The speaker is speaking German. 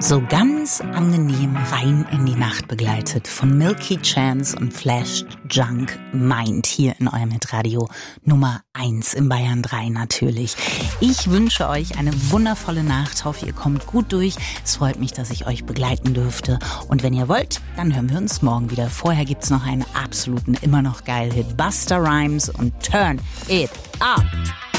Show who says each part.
Speaker 1: So ganz angenehm rein in die Nacht begleitet von Milky Chance und Flash Junk Mind hier in eurem Hitradio Nummer 1 im Bayern 3 natürlich. Ich wünsche euch eine wundervolle Nacht, hoffe ihr kommt gut durch. Es freut mich, dass ich euch begleiten dürfte und wenn ihr wollt, dann hören wir uns morgen wieder. Vorher gibt's noch einen absoluten, immer noch geil Hit, Busta Rhymes und Turn It Up.